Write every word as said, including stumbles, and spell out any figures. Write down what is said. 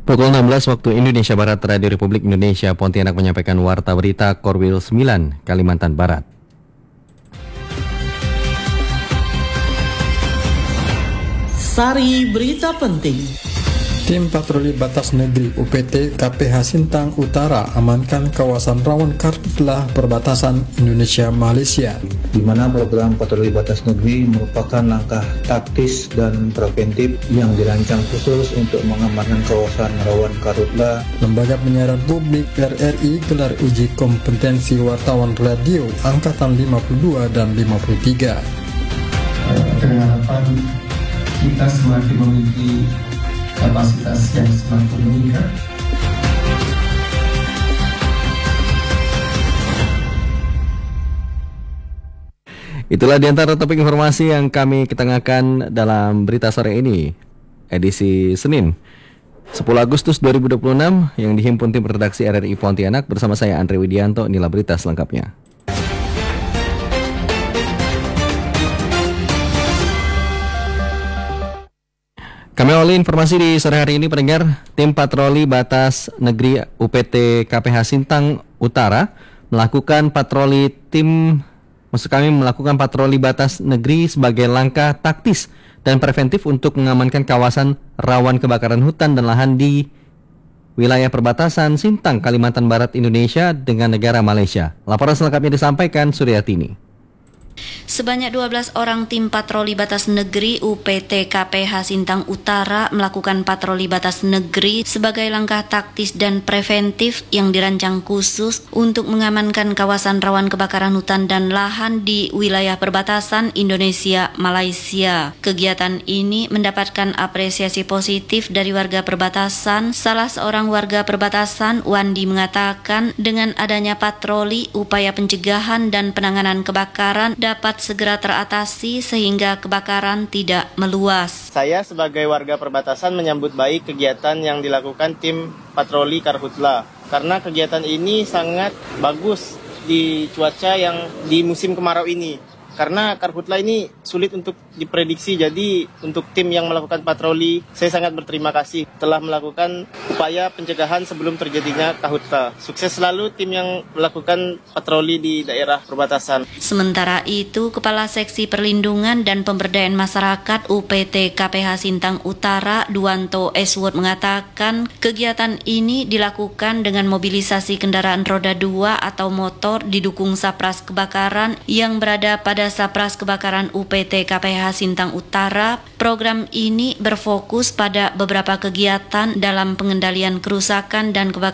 Pukul enam belas waktu Indonesia Barat, Radio Republik Indonesia Pontianak menyampaikan Warta Berita Korwil sembilan, Kalimantan Barat. Sari berita penting. Tim Patroli Batas Negeri U P T K P H Sintang Utara amankan kawasan rawan karhutlah perbatasan Indonesia-Malaysia, di mana program patroli batas negeri merupakan langkah taktis dan preventif yang dirancang khusus untuk mengamankan kawasan rawan karhutlah. Lembaga Penyiaran Publik R R I gelar uji kompetensi wartawan radio angkatan lima puluh dua dan lima puluh tiga. Dengan harapan kita semakin memiliki kapasitas yang semakin meningkat. Itulah di antara topik informasi yang kami ketengahkan dalam berita sore ini, edisi Senin sepuluh Agustus dua ribu dua puluh enam, yang dihimpun tim redaksi R R I Pontianak bersama saya Andre Widianto. Inilah berita selengkapnya. Kami awali informasi di sore hari ini, pendengar. Tim Patroli Batas Negeri U P T K P H Sintang Utara melakukan patroli tim maksud kami melakukan patroli batas negeri sebagai langkah taktis dan preventif untuk mengamankan kawasan rawan kebakaran hutan dan lahan di wilayah perbatasan Sintang, Kalimantan Barat, Indonesia dengan negara Malaysia. Laporan selengkapnya disampaikan Suryatini. Sebanyak dua belas orang tim patroli batas negeri U P T K P H Sintang Utara melakukan patroli batas negeri sebagai langkah taktis dan preventif yang dirancang khusus untuk mengamankan kawasan rawan kebakaran hutan dan lahan di wilayah perbatasan Indonesia-Malaysia. Kegiatan ini mendapatkan apresiasi positif dari warga perbatasan. Salah seorang warga perbatasan, Wandi, mengatakan dengan adanya patroli, upaya pencegahan dan penanganan kebakaran dapat segera teratasi sehingga kebakaran tidak meluas. Saya sebagai warga perbatasan menyambut baik kegiatan yang dilakukan tim patroli karhutlah, karena kegiatan ini sangat bagus di cuaca yang di musim kemarau ini. Karena karhutlah ini sulit untuk diprediksi, jadi untuk tim yang melakukan patroli, saya sangat berterima kasih telah melakukan upaya pencegahan sebelum terjadinya karhutlah. Sukses selalu tim yang melakukan patroli di daerah perbatasan. Sementara itu, Kepala Seksi Perlindungan dan Pemberdayaan Masyarakat U P T K P H Sintang Utara, Duanto Eswood, mengatakan kegiatan ini dilakukan dengan mobilisasi kendaraan roda dua atau motor didukung Sapras Kebakaran yang berada pada Sapras Kebakaran U P T K P H Sintang Utara. Program ini berfokus pada beberapa kegiatan dalam pengendalian kerusakan dan kebakaran